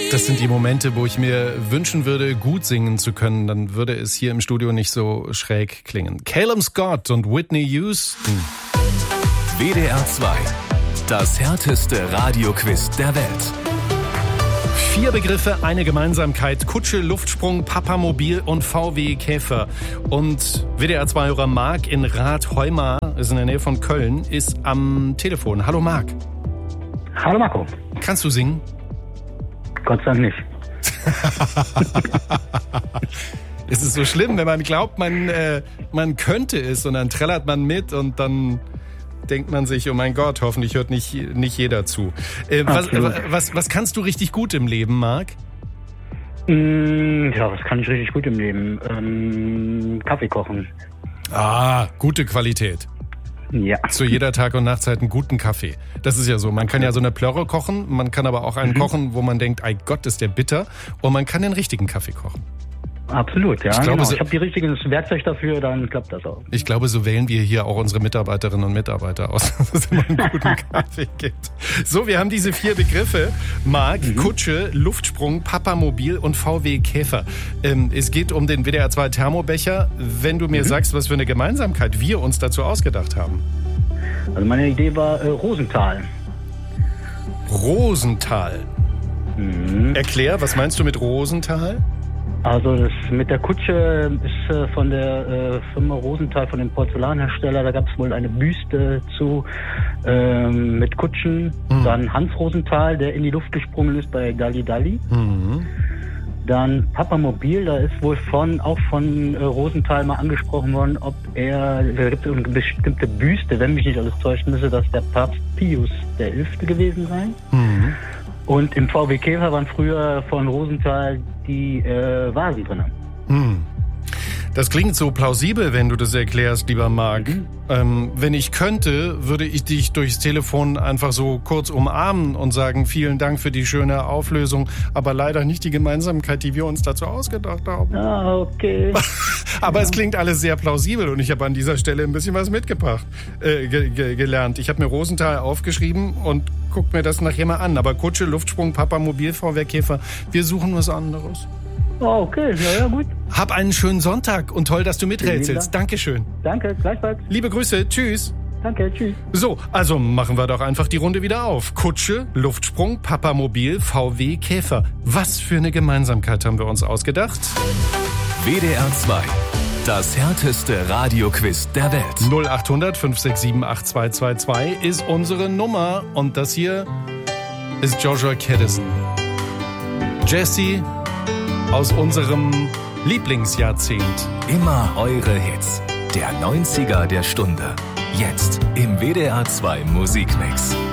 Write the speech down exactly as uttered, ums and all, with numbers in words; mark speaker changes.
Speaker 1: Das sind die Momente, wo ich mir wünschen würde, gut singen zu können. Dann würde es hier im Studio nicht so schräg klingen. Calum Scott und Whitney Houston.
Speaker 2: W D R zwei. Das härteste Radioquiz der Welt.
Speaker 1: Vier Begriffe, eine Gemeinsamkeit. Kutsche, Luftsprung, Papamobil und V W Käfer. Und W D R zwei-Hörer Marc in Rath-Heumar, ist in der Nähe von Köln, ist am Telefon. Hallo Marc.
Speaker 3: Hallo Marco.
Speaker 1: Kannst du singen?
Speaker 3: Gott sei Dank nicht.
Speaker 1: Ist es so schlimm, wenn man glaubt, man, äh, man könnte es und dann trällert man mit und dann denkt man sich, oh mein Gott, hoffentlich hört nicht, nicht jeder zu. Äh, was, was, was kannst du richtig gut im Leben, Marc?
Speaker 3: Mm, ja, was kann ich richtig gut im Leben? Ähm, Kaffee kochen.
Speaker 1: Ah, gute Qualität.
Speaker 3: Ja.
Speaker 1: Zu jeder Tag- und Nachtzeit einen guten Kaffee. Das ist ja so. Man kann ja so eine Plörre kochen, man kann aber auch einen mhm. kochen, wo man denkt, ei Gott, ist der bitter. Und man kann den richtigen Kaffee kochen.
Speaker 3: Absolut, ja.
Speaker 1: Ich, glaube,
Speaker 3: genau.
Speaker 1: so,
Speaker 3: ich habe die richtigen Werkzeug dafür, dann klappt das auch.
Speaker 1: Ich glaube, so wählen wir hier auch unsere Mitarbeiterinnen und Mitarbeiter aus, dass es immer einen guten Kaffee gibt. So, wir haben diese vier Begriffe. Marc, mhm. Kutsche, Luftsprung, Papamobil und V W Käfer. Ähm, es geht um den W D R zwei Thermobecher. Wenn du mir mhm. sagst, was für eine Gemeinsamkeit wir uns dazu ausgedacht haben.
Speaker 3: Also meine Idee war äh, Rosenthal.
Speaker 1: Rosenthal.
Speaker 3: Mhm.
Speaker 1: Erklär, was meinst du mit Rosenthal?
Speaker 3: Also das mit der Kutsche ist äh, von der äh, Firma Rosenthal, von dem Porzellanhersteller. Da gab es wohl eine Büste zu ähm, mit Kutschen. Mhm. Dann Hans Rosenthal, der in die Luft gesprungen ist bei Dalli Dalli. Mhm. Dann Papamobil, da ist wohl von auch von äh, Rosenthal mal angesprochen worden, ob er, da gibt es eine bestimmte Büste, wenn mich nicht alles täuscht, müsste das der Papst Pius der Elfte gewesen sein. Mhm. Und im V W Käfer waren früher von Rosenthal die äh, Vasen drin.
Speaker 1: Hm. Das klingt so plausibel, wenn du das erklärst, lieber Marc. Mhm. Ähm, wenn ich könnte, würde ich dich durchs Telefon einfach so kurz umarmen und sagen, vielen Dank für die schöne Auflösung, aber leider nicht die Gemeinsamkeit, die wir uns dazu ausgedacht haben.
Speaker 3: Ah, okay.
Speaker 1: Aber
Speaker 3: ja.
Speaker 1: Es klingt alles sehr plausibel und ich habe an dieser Stelle ein bisschen was mitgebracht, äh, ge- ge- gelernt. Ich habe mir Rosenthal aufgeschrieben und guck mir das nachher mal an. Aber Kutsche, Luftsprung, Papamobil, V W Käfer, wir suchen was anderes.
Speaker 3: Oh, okay, ja, ja, gut.
Speaker 1: Hab einen schönen Sonntag und toll, dass du miträtselst. Dankeschön.
Speaker 3: Danke, gleichfalls.
Speaker 1: Liebe Grüße, tschüss.
Speaker 3: Danke, tschüss.
Speaker 1: So, also machen wir doch einfach die Runde wieder auf. Kutsche, Luftsprung, Papamobil, V W Käfer. Was für eine Gemeinsamkeit haben wir uns ausgedacht?
Speaker 2: W D R zwei. Das härteste Radioquiz der Welt.
Speaker 1: null acht hundert fünf sechs sieben acht zwei zwei zwei ist unsere Nummer. Und das hier ist Joshua Caddison. Jesse aus unserem Lieblingsjahrzehnt.
Speaker 2: Immer eure Hits. Der neunziger der Stunde. Jetzt im W D R zwei Musikmix.